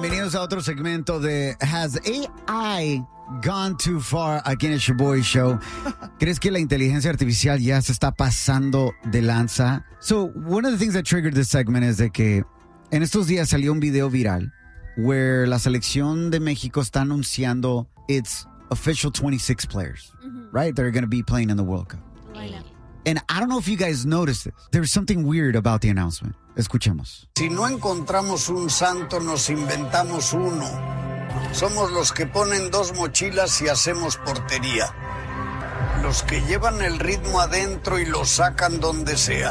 Bienvenidos a otro segmento de Has AI Gone Too Far? Aquí en el Shoboy Show. ¿Crees que la inteligencia artificial ya se está pasando de lanza? So, one of the things that triggered this segment es de que en estos días salió un video viral where la selección de México está anunciando its official 26 players, right? That are going to be playing in the World Cup. And I don't know if you guys noticed this. There's something weird about the announcement. Escuchemos. Si no encontramos un santo, nos inventamos uno. Somos los que ponen dos mochilas y hacemos portería. Los que llevan el ritmo adentro y lo sacan donde sea.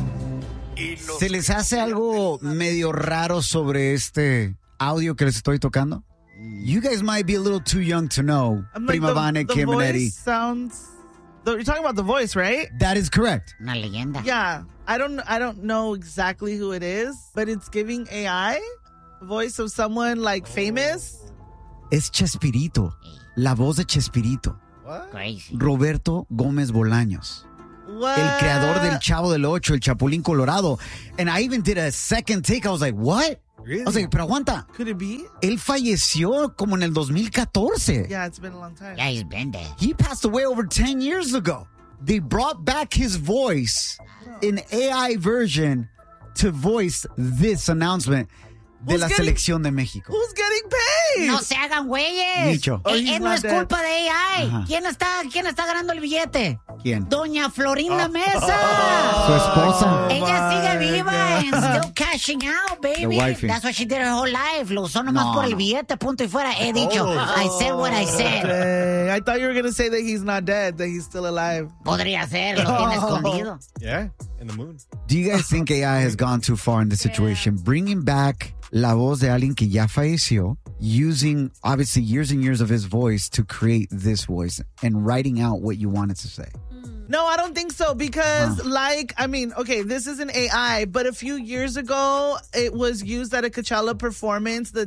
¿Se les hace algo medio raro sobre este audio que les estoy tocando? You guys might be a little too young to know. Prima Vane, Kim and Eddie. You're talking about the voice, right? That is correct. Una leyenda. Yeah. I don't know exactly who it is, but it's giving AI voice of someone like famous. Es Chespirito. La voz de Chespirito. Crazy. Roberto Gómez Bolaños. What? El creador del Chavo del Ocho, el Chapulín Colorado. And I even did a second take. I was like, what? Really? I was like, pero aguanta. Could it be? Él falleció como en el 2014. Yeah, it's been a long time. Yeah, he's been there. He passed away over 10 years ago. They brought back his voice in AI version to voice this announcement de la selección de México. Who's getting paid? No se hagan güeyes. Micho. Oh, he's No not es dead. culpa de AI. Ajá. ¿Quién está ganando el billete? ¿Quién? Doña Florinda Mesa. Su esposa. Ella sigue viva God. and still cashing out, baby. The wifey. That's what she did her whole life. Lo usó nomás No, por el no. billete, punto y fuera. He dicho, I said what I said. Dang, I thought you were going to say that he's not dead, that he's still alive. Podría ser, lo tiene escondido. Yeah, in the moon. Do you guys think AI has gone too far in this situation? Bringing back la voz de alguien que ya falleció, using obviously years and years of his voice to create this voice and writing out what you wanted to say. No, I don't think so because, okay, this is an AI, but a few years ago, it was used at a Coachella performance, the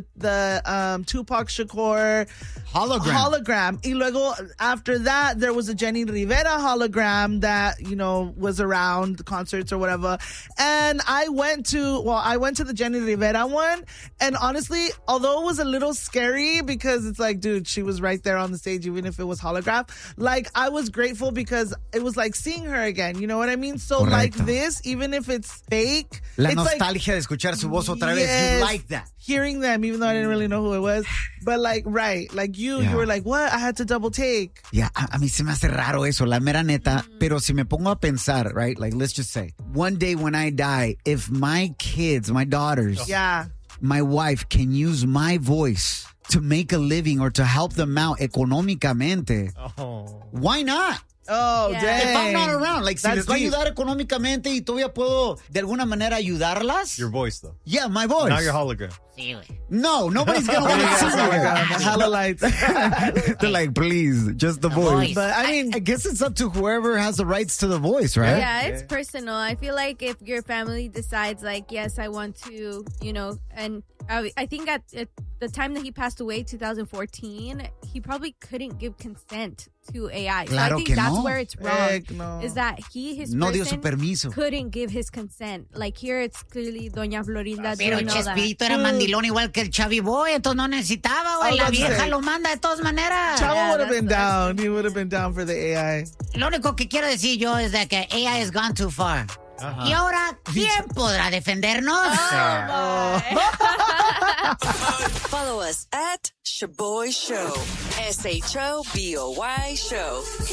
Tupac Shakur hologram. Y luego, after that, there was a Jenny Rivera hologram that, was around concerts or whatever. And I went to the Jenny Rivera one, and honestly, although it was a little scary because it's like, dude, she was right there on the stage, even if it was holograph, like, I was grateful because it was like seeing her again, you know what I mean? So Correcto. like this, even if it's fake, La it's nostalgia de escuchar su voz otra vez. Yes. You like that. Hearing them, even though I didn't really know who it was, but like, right, like you were like, what? I had to double take. Yeah, a mí se me hace raro eso, la mera neta. Pero si me pongo a pensar, right? Like, let's just say, one day when I die, if my kids, my daughters, Yeah. my wife can use my voice to make a living or to help them out económicamente, why not? Oh, Yeah. dang. If I'm not around, like, si That's les va a deep. ayudar económicamente y todavía puedo de alguna manera ayudarlas. Your voice, though. Yeah, my voice. Not your hologram. Sí, güey. No, nobody's gonna want to Oh see my me. God, hella lights. They're like, please, just the voice. voice. But I mean, I guess it's up to whoever has the rights to the voice, right? Yeah, it's personal. I feel like if your family decides, like, yes, I want to, and I think at the time that he passed away, 2014, he probably couldn't give consent to AI. So I Claro think que that's no. where it's wrong. Heck no. Is that his No dio su person permiso. couldn't give his consent. Like here, it's clearly Doña Florinda Pero doing all that. Chespirito era mandilón igual que el Chavi Boy, entonces no necesitaba, güey. La I was about to vieja say. lo manda de todas maneras. Chavo would have been that's down. He would have been down for the AI. Lo único que quiero decir yo es de que AI has gone too far. Y ahora, ¿quién podrá defendernos? Follow us at Shoboy Show. SHOBOY Show.